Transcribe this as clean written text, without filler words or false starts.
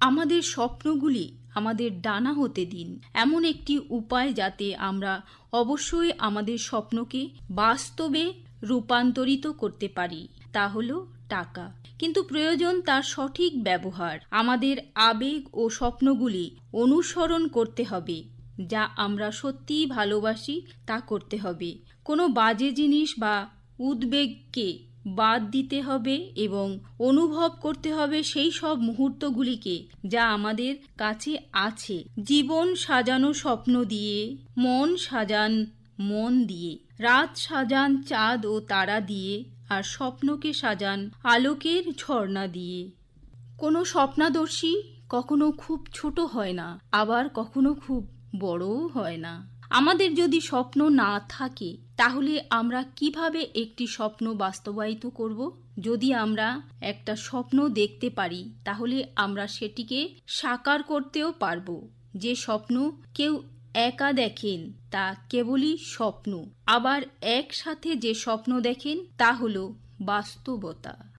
আমাদের স্বপ্নগুলি আমাদের ডানা হতে দিন, এমন একটি উপায় যাতে আমরা অবশ্যই আমাদের স্বপ্নকে বাস্তবে রূপান্তরিত করতে পারি, তা হলো টাকা। কিন্তু প্রয়োজন তার সঠিক ব্যবহার। আমাদের আবেগ ও স্বপ্নগুলি অনুসরণ করতে হবে। যা আমরা সত্যিই ভালোবাসি তা করতে হবে। কোনো বাজে জিনিস বা উদ্বেগকে বাদ দিতে হবে এবং অনুভব করতে হবে সেই সব মুহূর্তগুলিকে যা আমাদের কাছে আছে। জীবন সাজানো স্বপ্ন দিয়ে, মন সাজান মন দিয়ে, রাত সাজান চাঁদ ও তারা দিয়ে, আর স্বপ্নকে সাজান আলোকের ঝর্ণা দিয়ে। কোনো স্বপ্নদর্শী কখনো খুব ছোট হয় না, আবার কখনো খুব বড়ও হয় না। আমাদের যদি স্বপ্ন না থাকে তাহলে আমরা কিভাবে একটি স্বপ্ন বাস্তবায়িত করব? যদি আমরা একটা স্বপ্ন দেখতে পারি তাহলে আমরা সেটিকে সাকার করতেও পারব। যে স্বপ্ন কেউ একা দেখেন তা কেবলই স্বপ্ন, আবার একসাথে যে স্বপ্ন দেখেন তা হলো বাস্তবতা।